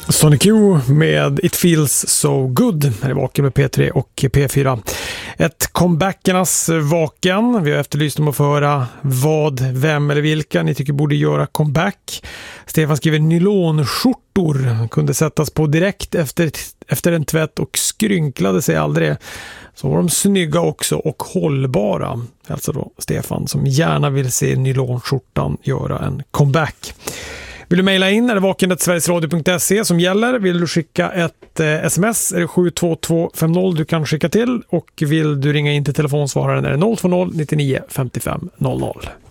Sonic Q med It Feels So Good här i Vaken med P3 och P4. Ett comebackernas Vaken. Vi har efterlyst om att få höra vad, vem eller vilka ni tycker borde göra comeback. Stefan skriver nylonskjortor. Kunde sättas på direkt efter en tvätt och skrynklade sig aldrig. Så var de snygga också och hållbara. Alltså då Stefan som gärna vill se nylonskjortan göra en comeback. Vill du mejla in är det vaken@sverigesradio.se som gäller. Vill du skicka ett sms är det 72250 du kan skicka till. Och vill du ringa in till telefonsvararen är det 020 99 55 00.